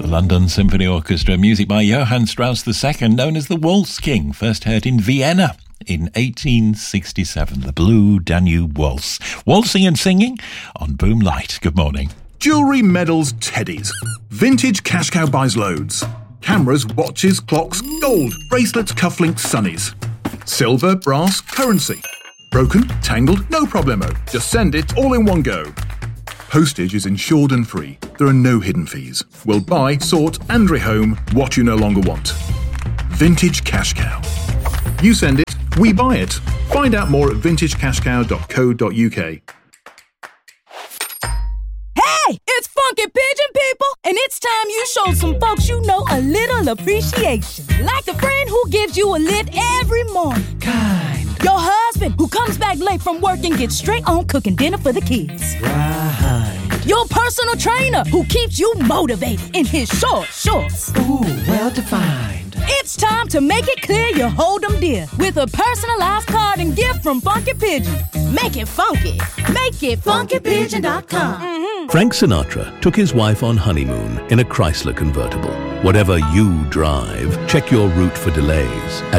The London Symphony Orchestra, music by Johann Strauss II, known as the Waltz King, first heard in Vienna in 1867, the Blue Danube Waltz. Waltzing and singing on Boom Light. Good morning. Jewellery, medals, teddies. Vintage Cash Cow buys loads. Cameras, watches, clocks, gold, bracelets, cufflinks, sunnies. Silver, brass, currency. Broken, tangled, no problemo. Just send it all in one go. Postage is insured and free. There are no hidden fees. We'll buy, sort and rehome what you no longer want. Vintage Cash Cow. You send it, we buy it. Find out more at vintagecashcow.co.uk. Hey, it's Funky Pigeon people, and it's time you show some folks you know a little appreciation. Like the friend who gives you a lift every morning. Kind. Your husband who comes back late from work and gets straight on cooking dinner for the kids. Right. Your personal trainer who keeps you motivated in his short shorts. Ooh, well defined. It's time to make it clear you hold them dear with a personalized card and gift from Funky Pigeon. Make it funky. Make it funkypigeon.com. Frank Sinatra took his wife on honeymoon in a Chrysler convertible. Whatever you drive, check your route for delays at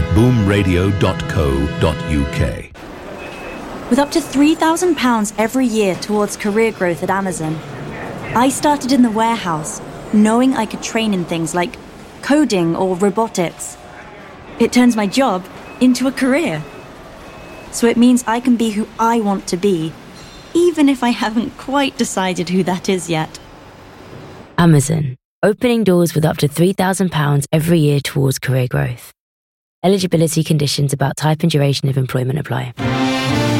boomradio.co.uk. With up to £3,000 every year towards career growth at Amazon, I started in the warehouse, knowing I could train in things like coding or robotics. It turns my job into a career. So it means I can be who I want to be, even if I haven't quite decided who that is yet. Amazon, opening doors with up to £3,000 every year towards career growth. Eligibility conditions about type and duration of employment apply.